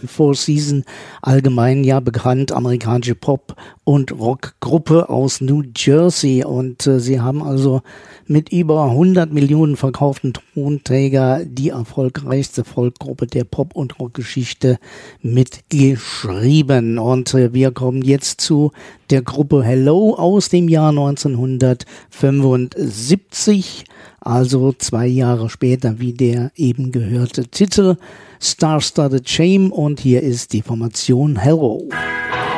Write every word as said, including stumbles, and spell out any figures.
Four Seasons, allgemein ja bekannt, amerikanische Pop- und Rockgruppe aus New Jersey. Und äh, sie haben also mit über hundert Millionen verkauften Tonträger die erfolgreichste Folkgruppe der Pop- und Rockgeschichte mitgeschrieben. Und äh, wir kommen jetzt zu der Gruppe Hello aus dem Jahr neunzehnhundertfünfundsiebzig, also zwei Jahre später wie der eben gehörte Titel Star-Studded Shame, und hier ist die Formation Hello.